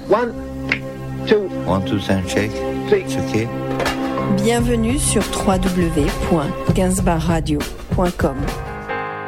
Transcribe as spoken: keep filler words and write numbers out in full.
One, two, One, two, three, check. three. It's okay. Bienvenue sur w w w point gainsbourg radio point com.